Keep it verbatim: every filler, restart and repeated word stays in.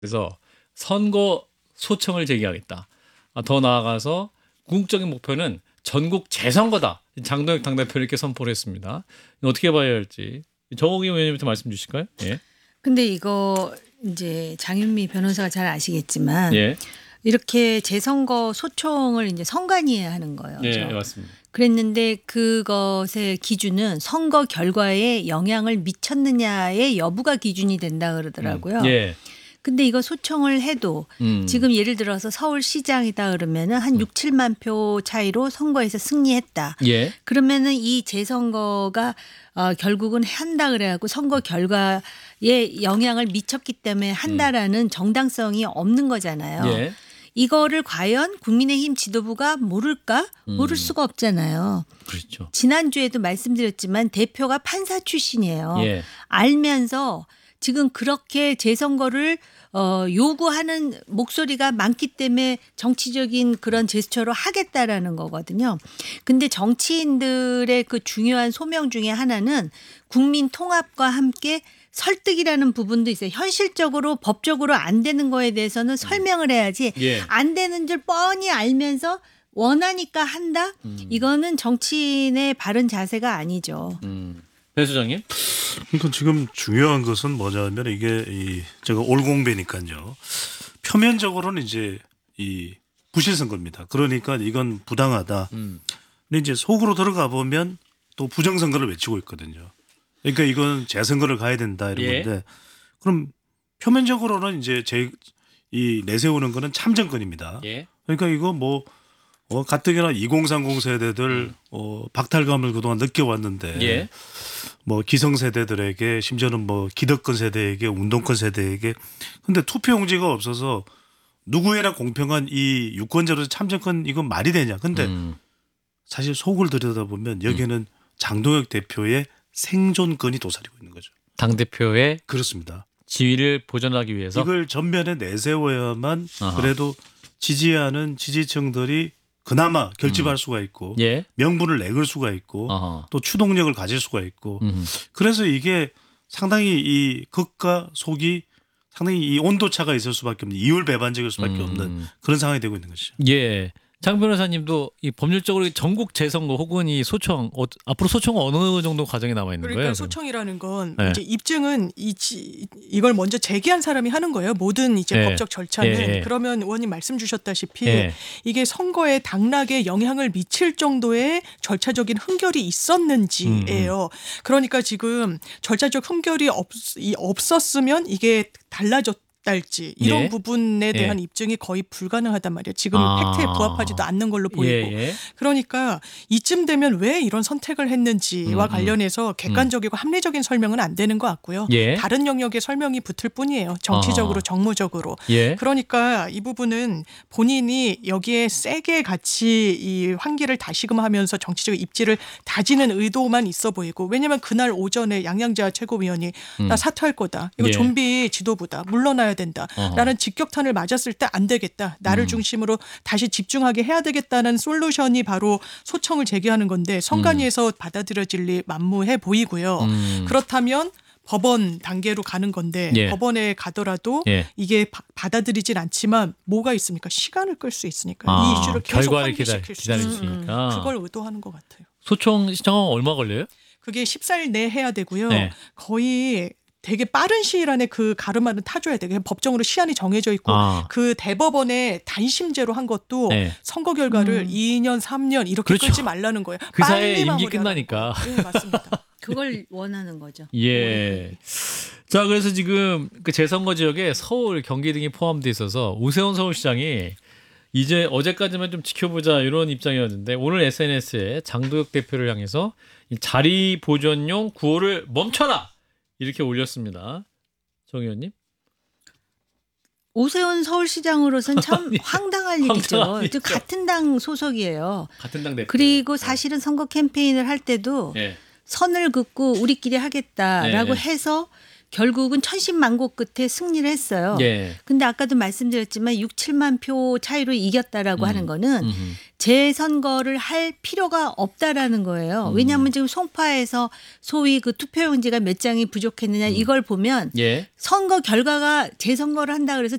그래서 선거 소청을 제기하겠다. 아, 더 나아가서 궁극적인 목표는 전국 재선거다. 장동혁 당대표 이렇게 선포를 했습니다. 어떻게 봐야 할지 정옥이 의원님부터 말씀 주실까요? 예. 근데 이거 이제 장윤미 변호사가 잘 아시겠지만 예. 이렇게 재선거 소총을 이제 선관위에 하는 거예요. 예, 그렇죠? 맞습니다. 그랬는데 그것의 기준은 선거 결과에 영향을 미쳤느냐의 여부가 기준이 된다 그러더라고요. 음. 예. 근데 이거 소청을 해도 음. 지금 예를 들어서 서울시장이다 그러면은 한 육, 칠만 표 차이로 선거에서 승리했다. 예. 그러면은 이 재선거가 어, 결국은 한다 그래갖고 선거 결과에 영향을 미쳤기 때문에 한다라는 정당성이 없는 거잖아요. 예. 이거를 과연 국민의힘 지도부가 모를까? 모를 수가 없잖아요. 그렇죠. 지난주에도 말씀드렸지만 대표가 판사 출신이에요. 예. 알면서 지금 그렇게 재선거를 어, 요구하는 목소리가 많기 때문에 정치적인 그런 제스처로 하겠다라는 거거든요. 근데 정치인들의 그 중요한 소명 중에 하나는 국민 통합과 함께 설득이라는 부분도 있어요. 현실적으로 법적으로 안 되는 거에 대해서는 설명을 해야지 예. 안 되는 줄 뻔히 알면서 원하니까 한다? 음. 이거는 정치인의 바른 자세가 아니죠. 음. 배 소장님? 그러니까 지금 중요한 것은 뭐냐면 이게 이 제가 올공배니까요. 표면적으로는 이제 이 부실선거입니다. 그러니까 이건 부당하다. 음. 근데 이제 속으로 들어가 보면 또 부정선거를 외치고 있거든요. 그러니까 이건 재선거를 가야 된다 이런 예. 건데 그럼 표면적으로는 이제 제 이 내세우는 거는 참정권입니다. 예. 그러니까 이거 뭐 어, 가뜩이나 이공삼공 세대들 음. 어, 박탈감을 그동안 느껴왔는데 예. 뭐 기성세대들에게 심지어는 뭐 기득권 세대에게 운동권 세대에게 근데 투표용지가 없어서 누구에나 공평한 이 유권자로서 참정권 이건 말이 되냐. 근데 음. 사실 속을 들여다보면 여기는 음. 장동혁 대표의 생존권이 도사리고 있는 거죠. 당대표의 그렇습니다. 지위를 보존하기 위해서 이걸 전면에 내세워야만 아하. 그래도 지지하는 지지층들이 그나마 결집할 음. 수가 있고 예. 명분을 내걸 수가 있고 아하. 또 추동력을 가질 수가 있고 음. 그래서 이게 상당히 이 극과 속이 상당히 이 온도차가 있을 수밖에 없는 이율 배반적일 수밖에 음. 없는 그런 상황이 되고 있는 것이죠. 예. 장 변호사님도 이 법률적으로 전국 재선거 혹은 이 소청 어, 앞으로 소청은 어느 정도 과정이 남아 있는 그러니까 거예요? 소청이라는 건 네. 이제 입증은 이 지, 이걸 먼저 제기한 사람이 하는 거예요. 모든 이제 네. 법적 절차는 예, 예. 그러면 의원님 말씀 주셨다시피 예. 이게 선거에 당락에 영향을 미칠 정도의 절차적인 흠결이 있었는지예요. 음. 그러니까 지금 절차적 흠결이 없, 이 없었으면 이게 달라졌. 달지 이런 예. 부분에 대한 예. 입증이 거의 불가능하단 말이에요. 지금 아. 팩트에 부합하지도 않는 걸로 보이고. 예, 예. 그러니까 이쯤 되면 왜 이런 선택을 했는지와 음, 관련해서 객관적이고 합리적인 설명은 안 되는 것 같고요. 예. 다른 영역의 설명이 붙을 뿐이에요. 정치적으로 아하. 정무적으로. 예. 그러니까 이 부분은 본인이 여기에 세게 같이 이 환기를 다시금하면서 정치적 입지를 다지는 의도만 있어 보이고 왜냐하면 그날 오전에 양양자 최고위원이 음. 나 사퇴할 거다. 이거 예. 좀비 지도부다. 물러나야 된다. 어허. 라는 직격탄을 맞았을 때 안 되겠다. 나를 음. 중심으로 다시 집중하게 해야 되겠다는 솔루션이 바로 소청을 제기하는 건데 선관위에서 음. 받아들여질 리 만무해 보이고요. 음. 그렇다면 법원 단계로 가는 건데 예. 법원에 가더라도 예. 이게 바, 받아들이진 않지만 뭐가 있습니까? 시간을 끌 수 있으니까 아, 이 이슈를 계속 결과를 기다, 환기시킬 수 기다릴 있어요. 수 있으니까. 그걸 의도하는 것 같아요. 소청 신청은 얼마 걸려요? 그게 십사 일 내에 해야 되고요. 네. 거의 되게 빠른 시일 안에 그 가르마는 타줘야 돼요. 법정으로 시한이 정해져 있고 아. 그 대법원에 단심제로 한 것도 네. 선거 결과를 음. 이 년, 삼 년 이렇게 그렇죠. 끌지 말라는 거예요. 그 사이에 빨리 임기 마무리하라는 끝나니까. 거예요. 네, 맞습니다. 그걸 원하는 거죠. 예. 자, 그래서 지금 그 재선거 지역에 서울, 경기 등이 포함돼 있어서 오세훈 서울시장이 이제 어제까지만 좀 지켜보자 이런 입장이었는데 오늘 에스엔에스에 장도혁 대표를 향해서 이 자리 보존용 구호를 멈춰라 이렇게 올렸습니다. 정 의원님. 오세훈 서울시장으로선 참 아니, 황당할 일이죠. 황당한 일이죠. 같은 당 소속이에요. 같은 당 대표. 그리고 사실은 선거 캠페인을 할 때도 예. 선을 긋고 우리끼리 하겠다라고 네. 해서 결국은 천신만고 끝에 승리를 했어요. 예. 근데 아까도 말씀드렸지만 육, 칠만 표 차이로 이겼다라고 음. 하는 거는 음흠. 재선거를 할 필요가 없다라는 거예요. 음. 왜냐하면 지금 송파에서 소위 그 투표용지가 몇 장이 부족했느냐 이걸 보면 예. 선거 결과가 재선거를 한다 그래서